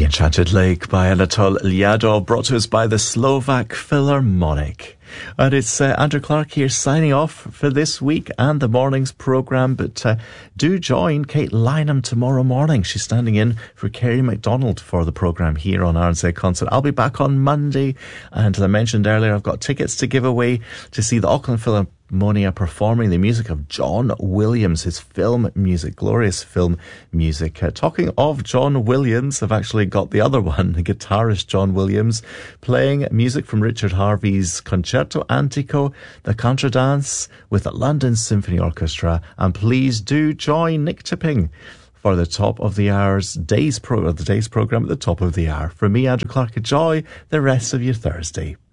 The Enchanted Lake by Anatol Liadov, brought to us by the Slovak Philharmonic. And it's Andrew Clark here signing off for this week and the morning's programme. But do join Kate Lynham tomorrow morning. She's standing in for Kerry MacDonald for the programme here on RNZ Concert. I'll be back on Monday. And as I mentioned earlier, I've got tickets to give away to see the Auckland Philharmonic performing the music of John Williams, his film music, glorious film music. Talking of John Williams, I've actually got the other one, the guitarist John Williams, playing music from Richard Harvey's Concerto Antico, the Contradance with the London Symphony Orchestra. And please do join Nick Tipping for the top of the hour's day's programme at the top of the hour. From me, Andrew Clark, enjoy the rest of your Thursday.